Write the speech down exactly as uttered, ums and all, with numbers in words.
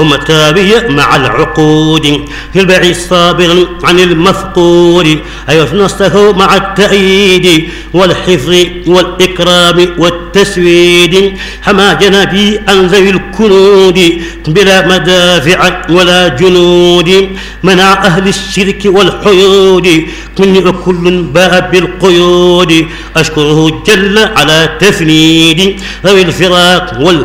متابية مع العقود في البيع صابرا عن المفقود أيوة نصه مع التأييد والحفظ والإكرام والتسويد حما جنبي عن ذوي الكنود بلا مدافع ولا جنود منع أهل الشرك والحيود من كل باء بالقيود أشكره جل على تفنيد ذوي الفراق وال